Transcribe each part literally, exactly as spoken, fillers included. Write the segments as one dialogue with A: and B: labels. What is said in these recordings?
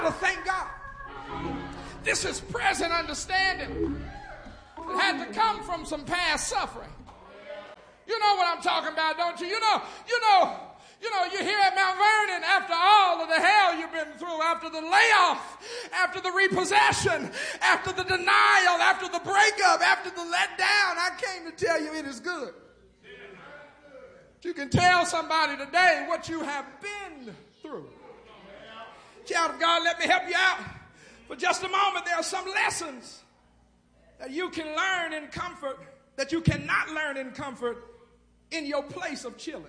A: Thank God. This is present understanding. It had to come from some past suffering. You know what I'm talking about, don't you? You know, you know, you know, you're here at Mount Vernon after all of the hell you've been through, after the layoff, after the repossession, after the denial, after the breakup, after the letdown. I came to tell you it is good. You can tell somebody today what you have been through. Child of God, let me help you out. For just a moment, there are some lessons that you can learn in comfort that you cannot learn in comfort in your place of chilling.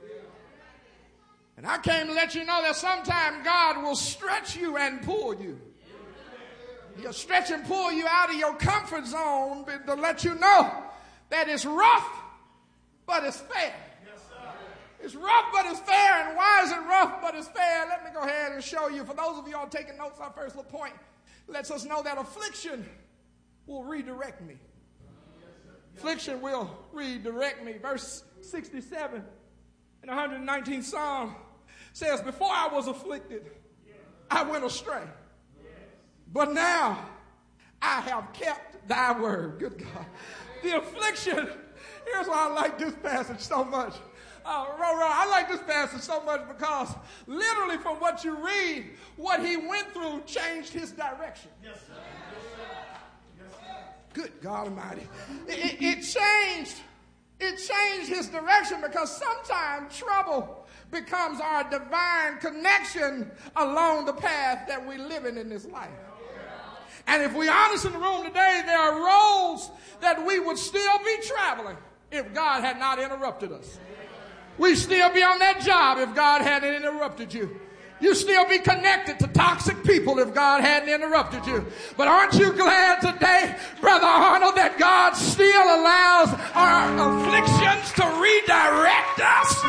A: And I came to let you know that sometime God will stretch you and pull you. He'll stretch and pull you out of your comfort zone to let you know that it's rough, but it's fair. It's rough, but it's fair. And why is it rough, but it's fair? Let me go ahead and show you. For those of you all taking notes, our first little point lets us know that affliction will redirect me. Affliction will redirect me. Verse sixty-seven in the one hundred nineteenth Psalm says, before I was afflicted, I went astray. But now I have kept thy word. Good God. The affliction, here's why I like this passage so much. Uh, Roro, I like this passage so much because literally from what you read, what he went through changed his direction. Yes, sir. Yes, sir. Good God Almighty. It, it, it changed, it changed his direction because sometimes trouble becomes our divine connection along the path that we're living in this life. And if we're honest in the room today, there are roads that we would still be traveling if God had not interrupted us. We'd still be on that job if God hadn't interrupted you. You'd still be connected to toxic people if God hadn't interrupted you. But aren't you glad today, Brother Arnold, that God still allows our afflictions to redirect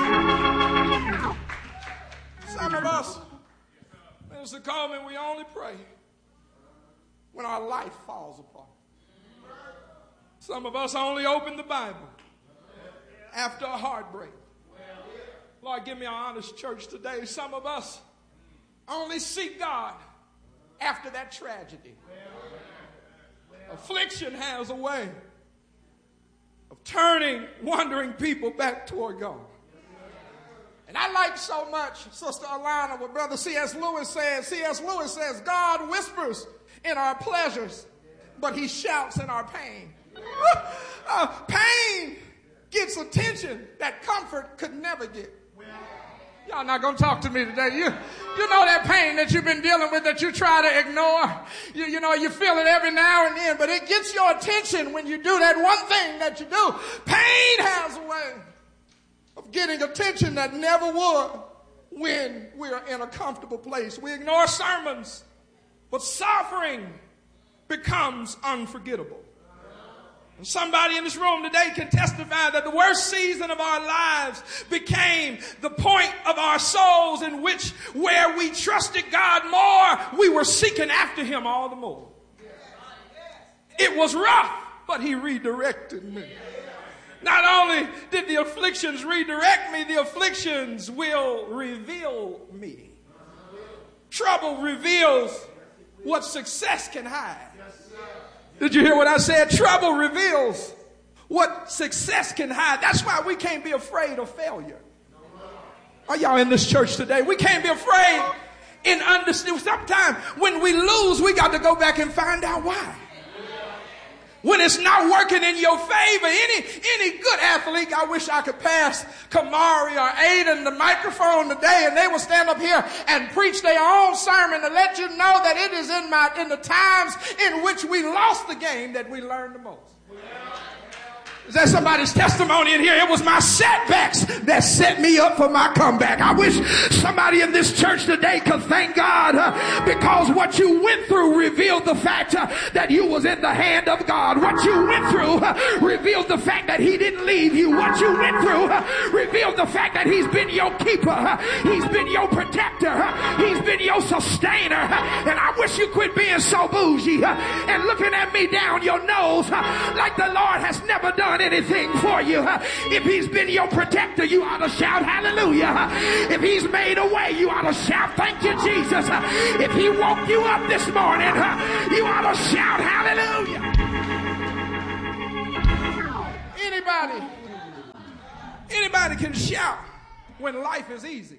A: us? Some of us, Mister Coleman, we only pray when our life falls apart. Some of us only open the Bible after a heartbreak. Lord, give me an honest church today. Some of us only seek God after that tragedy. Affliction has a way of turning wandering people back toward God. And I like so much, Sister Alana, what Brother C S Lewis says. C S Lewis says, God whispers in our pleasures, but he shouts in our pain. uh, pain gets attention that comfort could never get. Y'all not going to talk to me today. You, you know that pain that you've been dealing with that you try to ignore. You, you know, you feel it every now and then, but it gets your attention when you do that one thing that you do. Pain has a way of getting attention that never would when we're in a comfortable place. We ignore sermons, but suffering becomes unforgettable. And somebody in this room today can testify that the worst season of our lives became the point of our souls in which, where we trusted God more, we were seeking after him all the more. It was rough, but he redirected me. Not only did the afflictions redirect me, the afflictions will reveal me. Trouble reveals what success can hide. Did you hear what I said? Trouble reveals what success can hide. That's why we can't be afraid of failure. Are y'all in this church today? We can't be afraid in understanding. Sometimes when we lose, we got to go back and find out why. When it's not working in your favor, any any good athlete, I wish I could pass Kamari or Aiden the microphone today and they will stand up here and preach their own sermon to let you know that it is in my in the times in which we lost the game that we learned the most. Is that somebody's testimony in here? It was my setbacks that set me up for my comeback. I wish somebody in this church today could thank God uh, because what What you went through revealed the fact uh, that you was in the hand of God. What you went through uh, revealed the fact that he didn't leave you. What you went through uh, revealed the fact that he's been your keeper. Uh, he's been your protector. Uh, he's been your sustainer. Uh, and I wish you quit being so bougie uh, and looking at me down your nose uh, like the Lord has never done anything for you. Uh, if he's been your protector, you ought to shout hallelujah. Uh, if he's made a way, you ought to shout thank you, Jesus. Uh, if he woke you up this morning, uh, you ought to shout hallelujah. Anybody, anybody can shout when life is easy.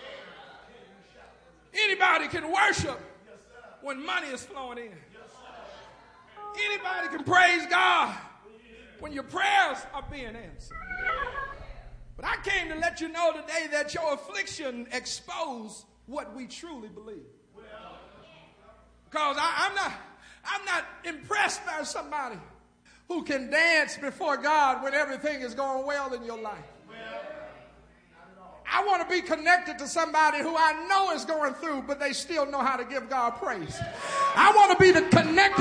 A: Anybody can worship when money is flowing in. Anybody can praise God when your prayers are being answered. But I came to let you know today that your affliction exposed what we truly believe. Because I, I'm not, I'm not impressed by somebody who can dance before God when everything is going well in your life. I want to be connected to somebody who I know is going through, but they still know how to give God praise. I want to be the connected